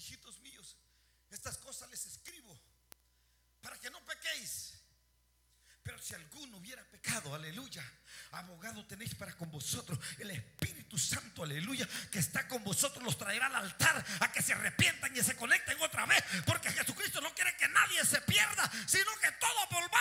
hijitos míos, estas cosas les escribo para que no pequéis. Pero si alguno hubiera pecado, aleluya, abogado tenéis para con vosotros, el Espíritu Santo, aleluya, que está con vosotros, los traerá al altar a que se arrepientan y se conecten otra vez, porque Jesucristo no quiere que nadie se pierda, sino que todos volvamos